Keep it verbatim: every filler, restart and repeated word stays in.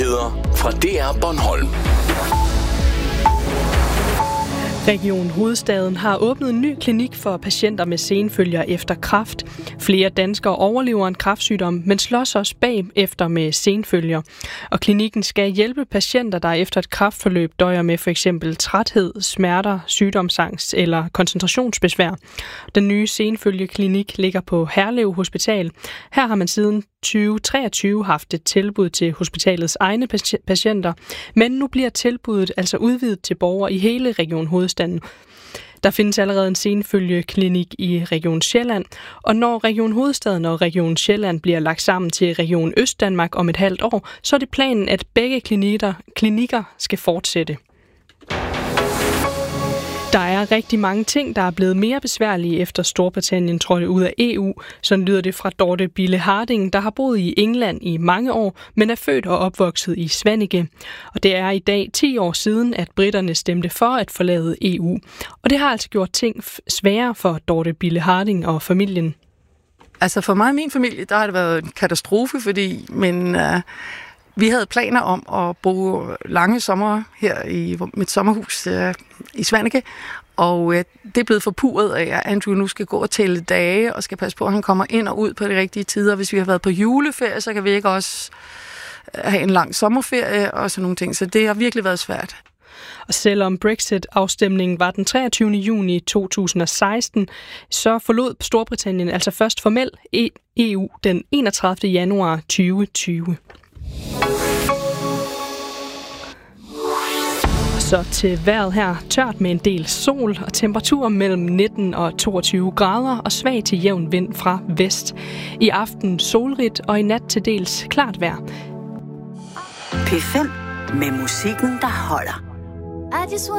Nyheder fra D R Bornholm. Region Hovedstaden har åbnet en ny klinik for patienter med senfølger efter kræft. Flere danskere overlever en kræftsygdom, men slås også bagefter med senfølger. Og klinikken skal hjælpe patienter, der efter et kræftforløb døjer med for eksempel træthed, smerter, sygdomsangst eller koncentrationsbesvær. Den nye senfølgeklinik ligger på Herlev Hospital. Her har man siden tyve treogtyve haft et tilbud til hospitalets egne patienter, men nu bliver tilbuddet altså udvidet til borgere i hele Region Hovedstaden. Der findes allerede en senfølgeklinik i Region Sjælland, og når Region Hovedstaden og Region Sjælland bliver lagt sammen til Region Østdanmark om et halvt år, så er det planen, at begge klinikker, klinikker skal fortsætte. Der er rigtig mange ting, der er blevet mere besværlige efter Storbritannien trådte ud af E U. Sådan lyder det fra Dorte Bille Harding, der har boet i England i mange år, men er født og opvokset i Svaneke. Og det er i dag ti år siden, at britterne stemte for at forlade E U. Og det har altså gjort ting sværere for Dorte Bille Harding og familien. Altså for mig og min familie, der har det været en katastrofe, fordi men, uh, vi havde planer om at bruge lange sommer her i mit sommerhus uh, i Svaneke, og uh, det er blevet forpurret af, at Andrew nu skal gå og tælle dage, og skal passe på, at han kommer ind og ud på de rigtige tider. Hvis vi har været på juleferie, så kan vi ikke også have en lang sommerferie og sådan nogle ting, så det har virkelig været svært. Og selvom Brexit-afstemningen var den treogtyvende juni to tusind og seksten, så forlod Storbritannien altså først formelt E U den enogtredivte januar tyve tyve. Så til vejret her, tørt med en del sol og temperaturer mellem nitten og toogtyve grader og svag til jævn vind fra vest. I aften solrigt og i nat til dels klart vejr. P fem med musikken, der holder.